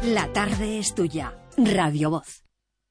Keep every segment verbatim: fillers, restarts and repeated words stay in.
La tarde es tuya. Radio Voz.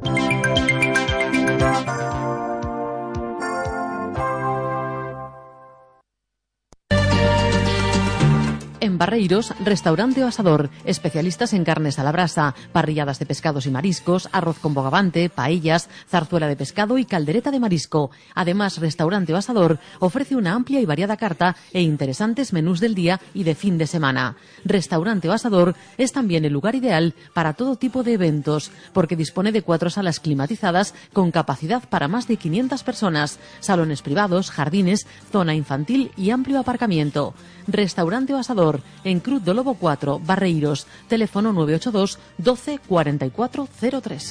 En Barreiros, restaurante o asador, especialistas en carnes a la brasa, parrilladas de pescados y mariscos, arroz con bogavante, paellas, zarzuela de pescado y caldereta de marisco. Además, restaurante o asador ofrece una amplia y variada carta e interesantes menús del día y de fin de semana. Restaurante o asador es también el lugar ideal para todo tipo de eventos, porque dispone de cuatro salas climatizadas con capacidad para más de quinientas personas, salones privados, jardines, zona infantil y amplio aparcamiento. Restaurante o asador en Cruz do Lobo cuatro, Barreiros. Teléfono nueve ocho dos, doce, cuarenta y cuatro cero tres.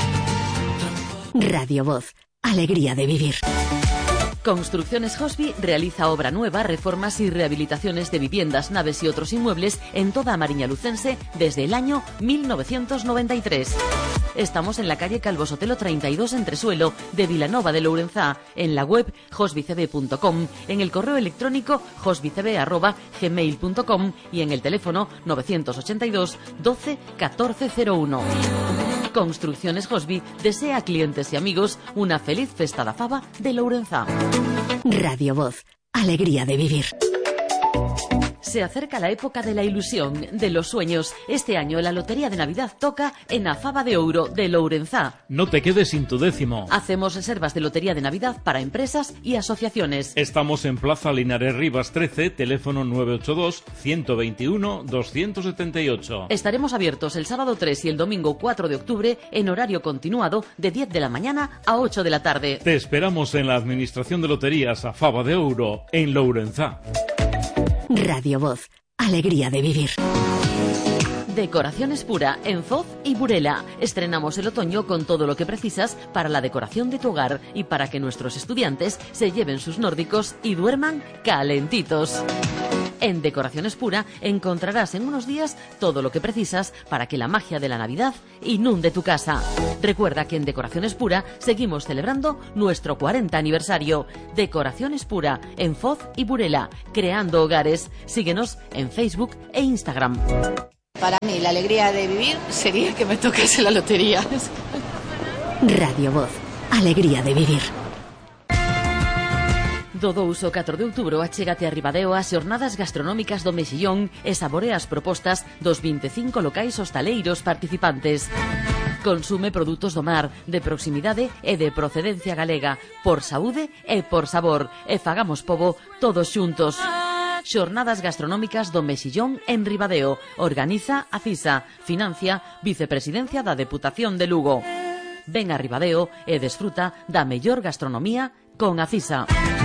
Radio Voz. Alegría de vivir. Construcciones Hosby realiza obra nueva, reformas y rehabilitaciones de viviendas, naves y otros inmuebles en toda Mariña Lucense desde el año mil novecientos noventa y tres. Estamos en la calle Calvo Sotelo treinta y dos, Entresuelo, de Vilanova de Lourenzá, en la web hosbycb punto com, en el correo electrónico hosbycb arroba gmail punto com y en el teléfono novecientos ochenta y dos, doce, catorce cero uno. Construcciones Hosby desea a clientes y amigos una feliz festa da fava de Lourenzá. Radio Voz. Alegría de vivir. Se acerca la época de la ilusión, de los sueños. Este año la Lotería de Navidad toca en a Fava de Ouro de Lourenzá. No te quedes sin tu décimo. Hacemos reservas de Lotería de Navidad para empresas y asociaciones. Estamos en Plaza Linares Rivas trece, teléfono nueve ocho dos, ciento veintiuno, doscientos setenta y ocho. Estaremos abiertos el sábado tres y el domingo cuatro de octubre en horario continuado de diez de la mañana a ocho de la tarde. Te esperamos en la Administración de Loterías a Fava de Ouro, en Lourenzá. Radio Voz. Alegría de vivir. Decoraciones Pura en Foz y Burela. Estrenamos el otoño con todo lo que precisas para la decoración de tu hogar y para que nuestros estudiantes se lleven sus nórdicos y duerman calentitos. En Decoraciones Pura encontrarás en unos días todo lo que precisas para que la magia de la Navidad inunde tu casa. Recuerda que en Decoraciones Pura seguimos celebrando nuestro cuarenta aniversario. Decoraciones Pura en Foz y Burela, creando hogares. Síguenos en Facebook e Instagram. Para mí la alegría de vivir sería que me tocase la lotería. Radio Voz. Alegría de vivir. Do dous ao catro de outubro achégate a Ribadeo ás xornadas gastronómicas do Mexillón e saborea as propostas dos vinte e cinco locais hostaleiros participantes. Consume produtos do mar, de proximidade e de procedencia galega, por saúde e por sabor, e fagamos pobo todos xuntos. Xornadas gastronómicas do Mexillón en Ribadeo. Organiza a CISA. Financia Vicepresidencia da Deputación de Lugo. Ven a Ribadeo e desfruta da mellor gastronomía con a CISA.